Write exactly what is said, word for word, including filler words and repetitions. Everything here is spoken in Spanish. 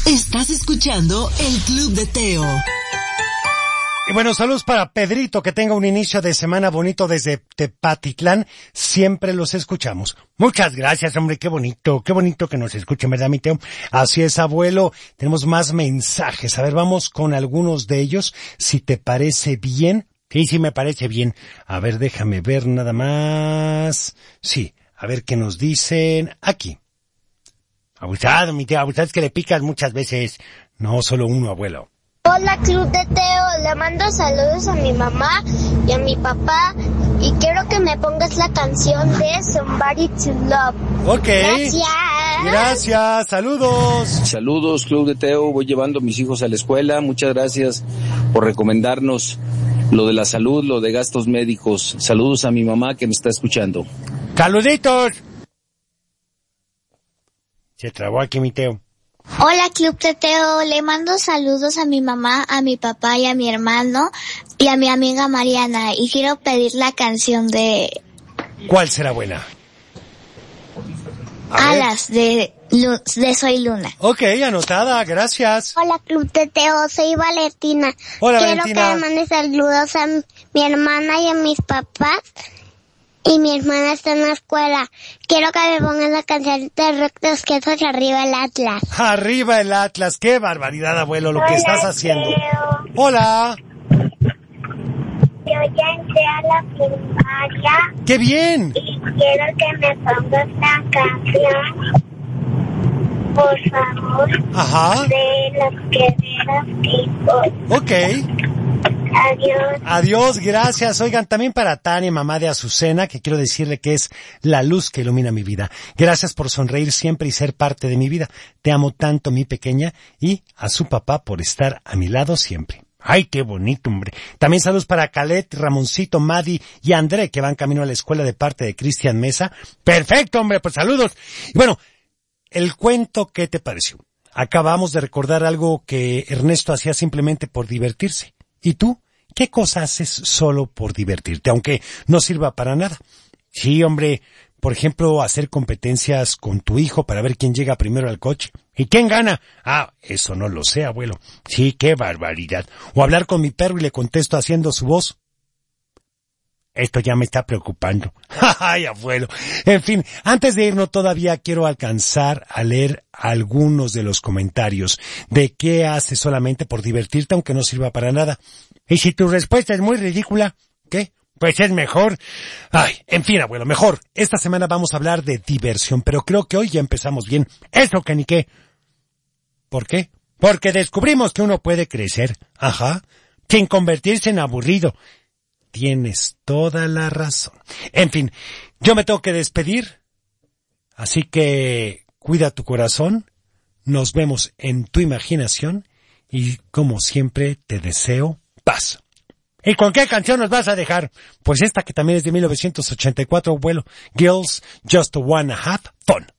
Estás escuchando el Club de Teo. Y bueno, saludos para Pedrito, que tenga un inicio de semana bonito desde Tepatitlán. Siempre los escuchamos. Muchas gracias, hombre, qué bonito, qué bonito que nos escuchen, ¿verdad, mi Teo? Así es, abuelo. Tenemos más mensajes. A ver, vamos con algunos de ellos, si te parece bien. Sí, sí me parece bien. A ver, déjame ver nada más. Sí, a ver qué nos dicen aquí. Abusado, mi Teo, abusado es que le picas muchas veces. No, solo uno, abuelo. Hola, Club de Teo, le mando saludos a mi mamá y a mi papá y quiero que me pongas la canción de Somebody to Love. Ok. Gracias. Gracias, saludos. Saludos, Club de Teo, voy llevando a mis hijos a la escuela, muchas gracias por recomendarnos lo de la salud, lo de gastos médicos. Saludos a mi mamá que me está escuchando. Saluditos. Se trabó aquí mi Teo. Hola, Club de Teo, le mando saludos a mi mamá, a mi papá y a mi hermano y a mi amiga Mariana y quiero pedir la canción de ¿Cuál será buena? A Alas de, Lu- de Soy Luna. Ok, anotada, gracias. Hola, Club de Teo, soy Valentina. Hola, quiero Valentina. que me mandes saludos a mi, mi hermana y a mis papás. Y mi hermana está en la escuela. Quiero que me pongan la canción de Rock de los Quesos Arriba el Atlas. Arriba el Atlas, qué barbaridad, abuelo, lo que Hola, estás haciendo. Teo. Hola. Yo ya entré a la primaria ¡Qué bien! y quiero que me pongas la canción, por favor, Ajá. de los guerreros tipos. Ok. Adiós. Adiós, gracias. Oigan, también para Tania, mamá de Azucena, que quiero decirle que es la luz que ilumina mi vida. Gracias por sonreír siempre y ser parte de mi vida. Te amo tanto, mi pequeña, y a su papá por estar a mi lado siempre. Ay, qué bonito, hombre. También saludos para Calet, Ramoncito, Madi y André, que van camino a la escuela de parte de Cristian Mesa. Perfecto, hombre, pues saludos. Y bueno, el cuento, ¿qué te pareció? Acabamos de recordar algo que Ernesto hacía simplemente por divertirse. ¿Y tú? ¿Qué cosa haces solo por divertirte, aunque no sirva para nada? Sí, hombre, por ejemplo, hacer competencias con tu hijo para ver quién llega primero al coche. ¿Y quién gana? Ah, eso no lo sé, abuelo. Sí, qué barbaridad. O hablar con mi perro y le contesto haciendo su voz. Esto ya me está preocupando. Ay, abuelo. En fin, antes de irnos todavía quiero alcanzar a leer algunos de los comentarios de qué haces solamente por divertirte aunque no sirva para nada. Y si tu respuesta es muy ridícula, ¿qué? Pues es mejor. Ay, en fin, abuelo, mejor. Esta semana vamos a hablar de diversión, pero creo que hoy ya empezamos bien. Eso que ni qué. ¿Por qué? Porque descubrimos que uno puede crecer. Ajá. Sin convertirse en aburrido. Tienes toda la razón. En fin, yo me tengo que despedir. Así que cuida tu corazón. Nos vemos en tu imaginación. Y como siempre te deseo paz. ¿Y con qué canción nos vas a dejar? Pues esta que también es de mil novecientos ochenta y cuatro, abuelo. Girls Just Wanna Have Fun.